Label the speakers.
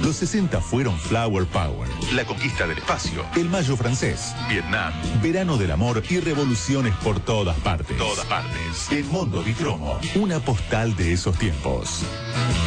Speaker 1: Los 60 fueron Flower Power, la conquista del espacio, el mayo francés, Vietnam, verano del amor y revoluciones por todas partes. En Mondo di Cromo, una postal de esos tiempos.